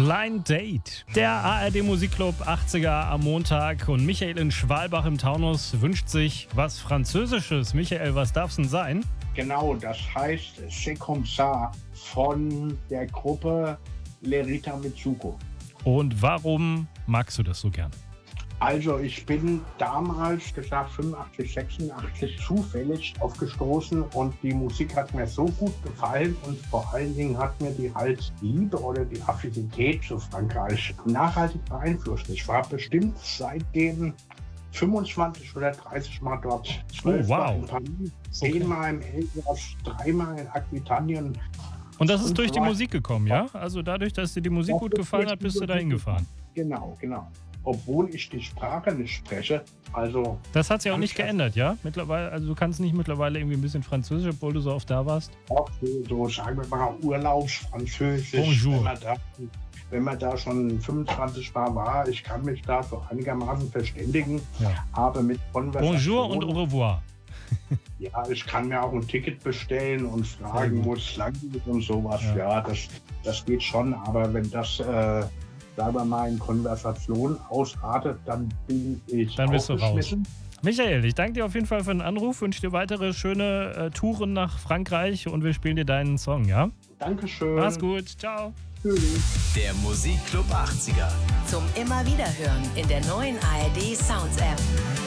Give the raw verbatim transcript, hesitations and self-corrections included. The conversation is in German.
Blind Date. Der A R D Musikclub achtziger am Montag und Michael in Schwalbach im Taunus wünscht sich was Französisches. Michael, was darf's denn sein? Genau, das heißt C'est comme ça von der Gruppe Lerita Mitsuko. Und warum magst du das so gern? Also ich bin damals, gesagt fünfundachtzig, sechsundachtzig, zufällig aufgestoßen und die Musik hat mir so gut gefallen und vor allen Dingen hat mir die halt Liebe oder die Affinität zu Frankreich nachhaltig beeinflusst. Ich war bestimmt seitdem fünfundzwanzig oder dreißig Mal dort. zwölf Oh, wow. Mal in Paris, zehnmal im Elsass, dreimal in Aquitanien. Und das ist durch die so Musik gekommen, ja? Also dadurch, dass dir die Musik gut gefallen hat, bist du da hingefahren. Genau, genau. Obwohl ich die Sprache nicht spreche, also... Das hat sich auch nicht geändert, ja? Mittlerweile, also du kannst nicht mittlerweile irgendwie ein bisschen Französisch, obwohl du so oft da warst? Auch so, so sagen wir mal, Urlaubsfranzösisch. Bonjour. Wenn man, da, wenn man da schon fünfundzwanzig Mal war, ich kann mich da so einigermaßen verständigen, Ja. aber mit Konversation... Bonjour und au revoir. Ja, ich kann mir auch ein Ticket bestellen und Sehr fragen, gut. wo es lang geht und sowas. Ja. Ja, das, das geht schon, aber wenn das... Äh, sagen wir mal, in Konversation ausartet, dann bin ich Dann bist du raus. aufgeschmissen. Michael, ich danke dir auf jeden Fall für den Anruf, wünsche dir weitere schöne äh, Touren nach Frankreich und wir spielen dir deinen Song, ja? Dankeschön. Mach's gut, ciao. Tschüss. Der Musikclub achtziger. Zum immer wieder hören in der neuen A R D Sounds App.